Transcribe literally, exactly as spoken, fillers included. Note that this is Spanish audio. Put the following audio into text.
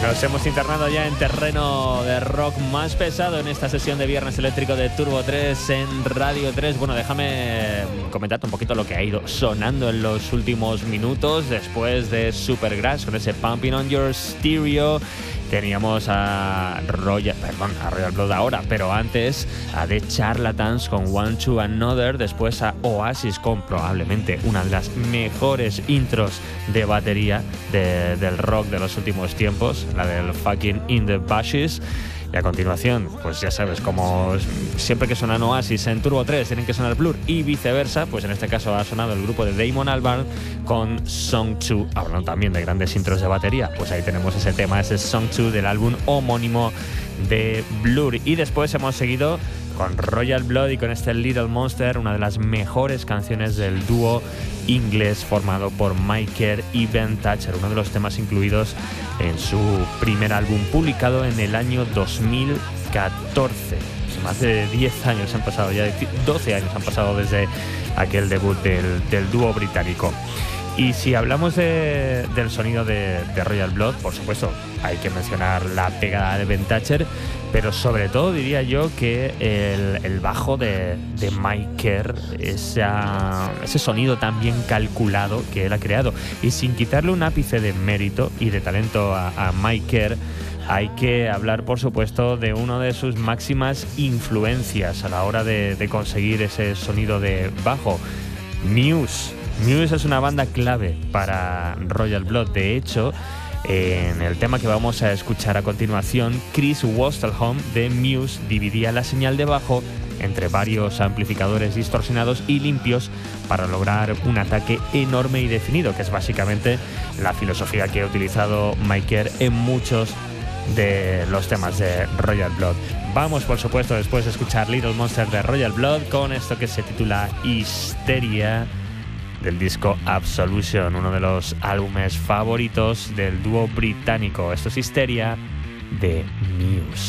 Nos hemos internado ya en terreno de rock más pesado en esta sesión de Viernes Eléctrico de Turbo tres en Radio tres. Bueno, déjame comentarte un poquito lo que ha ido sonando en los últimos minutos después de Supergrass con ese Pumping on Your Stereo. Teníamos a Royal, perdón, a Royal Blood ahora, pero antes a The Charlatans con One to Another, después a Oasis con probablemente una de las mejores intros de batería de, del rock de los últimos tiempos, la del Fucking In The Bushes. Y a continuación, pues ya sabes, como siempre que suenan Oasis en Turbo tres tienen que sonar Blur y viceversa, pues en este caso ha sonado el grupo de Damon Albarn con Song dos, hablando también de grandes intros de batería, pues ahí tenemos ese tema, ese Song dos del álbum homónimo de Blur. Y después hemos seguido con Royal Blood y con este Little Monster, una de las mejores canciones del dúo inglés formado por Mike Kerr y Ben Thatcher, uno de los temas incluidos en su primer álbum publicado en el año dos mil catorce. Más de diez años han pasado, ya doce años han pasado desde aquel debut del, del dúo británico. Y si hablamos de, del sonido de, de Royal Blood, por supuesto, hay que mencionar la pegada de Ben Thatcher, pero sobre todo diría yo que el, el bajo de, de Mike Kerr, esa, ese sonido tan bien calculado que él ha creado. Y sin quitarle un ápice de mérito y de talento a, a Mike Kerr, hay que hablar, por supuesto, de una de sus máximas influencias a la hora de, de conseguir ese sonido de bajo, Muse. Muse es una banda clave para Royal Blood. De hecho, en el tema que vamos a escuchar a continuación, Chris Wastelholm de Muse dividía la señal de bajo entre varios amplificadores distorsionados y limpios para lograr un ataque enorme y definido, que es básicamente la filosofía que ha utilizado Mike Kerr en muchos de los temas de Royal Blood. Vamos, por supuesto, después de escuchar Little Monster de Royal Blood con esto que se titula Hysteria, del disco Absolution, uno de los álbumes favoritos del dúo británico. Esto es Hysteria de Muse.